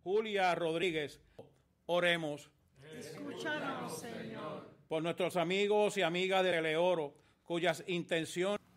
Julia Rodríguez. Oremos. Escúchanos, Señor. Por nuestros amigos y amigas de Leoro, cuyas intenciones